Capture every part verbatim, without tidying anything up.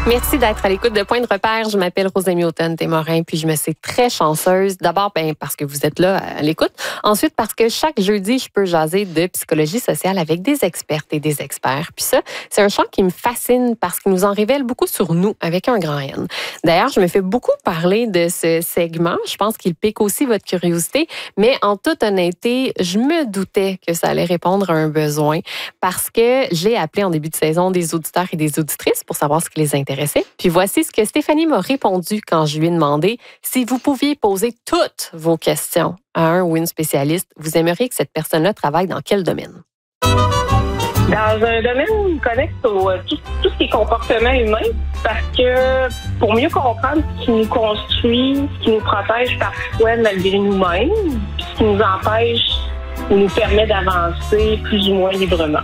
Merci d'être à l'écoute de Point de repère. Je m'appelle Rosemie Automne-Témorin, puis je me sais très chanceuse. D'abord, ben, parce que vous êtes là à l'écoute. Ensuite, parce que chaque jeudi, je peux jaser de psychologie sociale avec des expertes et des experts. Puis ça, c'est un champ qui me fascine parce qu'il nous en révèle beaucoup sur nous avec un grand N. D'ailleurs, je me fais beaucoup parler de ce segment. Je pense qu'il pique aussi votre curiosité, mais en toute honnêteté, je me doutais que ça allait répondre à un besoin parce que j'ai appelé en début de saison des auditeurs et des auditrices pour savoir ce qui les intéressait. Puis voici ce que Stéphanie m'a répondu quand je lui ai demandé si vous pouviez poser toutes vos questions à un ou une spécialiste. Vous aimeriez que cette personne-là travaille dans quel domaine? Dans un domaine connexe au tout, tout ce qui est comportement humain, parce que pour mieux comprendre ce qui nous construit, ce qui nous protège parfois malgré nous-mêmes, ce qui nous empêche ou nous permet d'avancer plus ou moins librement.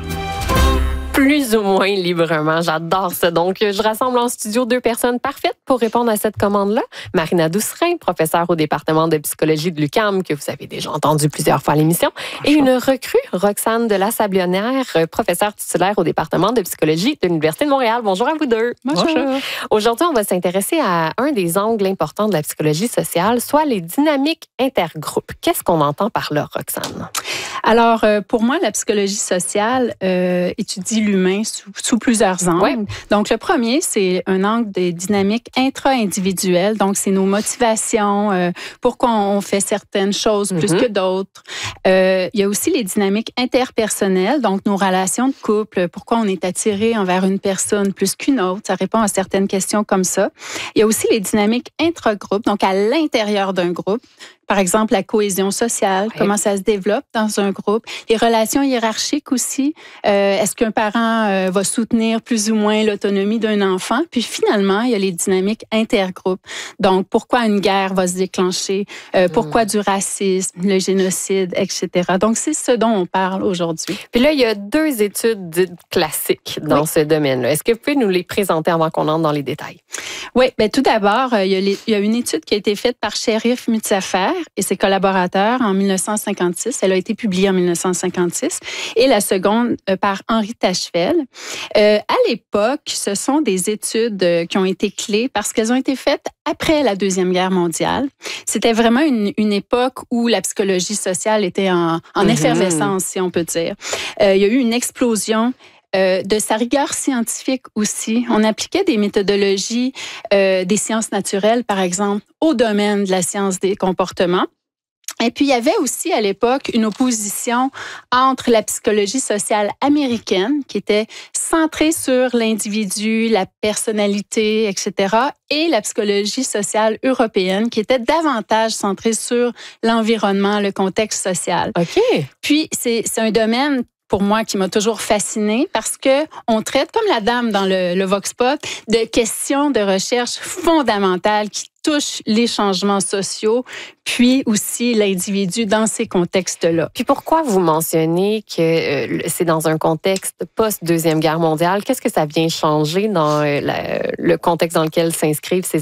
Plus ou moins librement. J'adore ça. Donc, je rassemble en studio deux personnes parfaites pour répondre à cette commande-là. Marina Doucerin, professeure au département de psychologie de l'U Q A M, que vous avez déjà entendu plusieurs fois à l'émission, et une recrue, Roxane de la Sablonnière, professeure titulaire au département de psychologie de l'Université de Montréal. Bonjour à vous deux. Bonjour. Bonjour. Aujourd'hui, on va s'intéresser à un des angles importants de la psychologie sociale, soit les dynamiques intergroupes. Qu'est-ce qu'on entend par là, Roxane? Alors, euh, pour moi, la psychologie sociale euh, étudie l'humain sous, sous plusieurs angles. Ouais. Donc, le premier, c'est un angle des dynamiques intra-individuelles. Donc, c'est nos motivations, euh, pourquoi on fait certaines choses plus mm-hmm. que d'autres. Euh, il y a aussi les dynamiques interpersonnelles, donc nos relations de couple, pourquoi on est attiré envers une personne plus qu'une autre. Ça répond à certaines questions comme ça. Il y a aussi les dynamiques intra-groupes, donc à l'intérieur d'un groupe. Par exemple, la cohésion sociale, ouais. comment ça se développe dans un groupe. Les relations hiérarchiques aussi. Euh, est-ce qu'un parent euh, va soutenir plus ou moins l'autonomie d'un enfant? Puis finalement, il y a les dynamiques intergroupes. Donc, pourquoi une guerre va se déclencher? Euh, pourquoi mmh. du racisme, le génocide, et cetera. Donc, c'est ce dont on parle aujourd'hui. Puis là, il y a deux études dites classiques dans oui. ce domaine-là. Est-ce que vous pouvez nous les présenter avant qu'on entre dans les détails? Oui, bien tout d'abord, il y a les, il y a une étude qui a été faite par Cherif Mutzafer et ses collaborateurs en dix-neuf cent cinquante-six. Elle a été publiée en dix-neuf cent cinquante-six. Et la seconde euh, par Henri Tachefel. Euh, à l'époque, ce sont des études euh, qui ont été clés parce qu'elles ont été faites après la Deuxième Guerre mondiale. C'était vraiment une, une époque où la psychologie sociale était en, en mm-hmm. effervescence, si on peut dire. Euh, il y a eu une explosion Euh, de sa rigueur scientifique aussi. On appliquait des méthodologies euh, des sciences naturelles, par exemple, au domaine de la science des comportements. Et puis, il y avait aussi à l'époque une opposition entre la psychologie sociale américaine, qui était centrée sur l'individu, la personnalité, et cetera, et la psychologie sociale européenne, qui était davantage centrée sur l'environnement, le contexte social. OK. Puis, c'est, c'est un domaine pour moi, qui m'a toujours fascinée parce que on traite, comme la dame dans le, le Vox Pop, de questions de recherche fondamentales qui touchent les changements sociaux, puis aussi l'individu dans ces contextes-là. Puis pourquoi vous mentionnez que euh, c'est dans un contexte post-Deuxième Guerre mondiale? Qu'est-ce que ça vient changer dans euh, la, le contexte dans lequel s'inscrivent ces